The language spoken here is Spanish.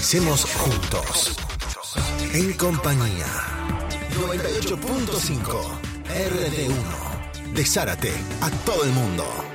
Avancemos juntos. En compañía. 98.5 RD1. De Zárate a todo el mundo.